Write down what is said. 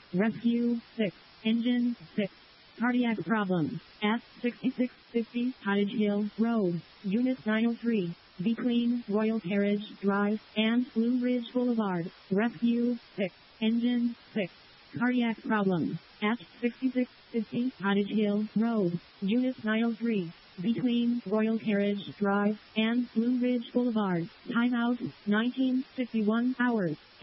Rescue 6. Engine 6. Cardiac problem. At 6650 Cottage Hill Road, Unit 903. Between Royal Carriage Drive and Blue Ridge Boulevard. Rescue 6. Engine 6. Cardiac problem. At 6650 Cottage Hill Road, Unit 903. Between Royal Carriage Drive and Blue Ridge Boulevard. Timeout 1951 hours.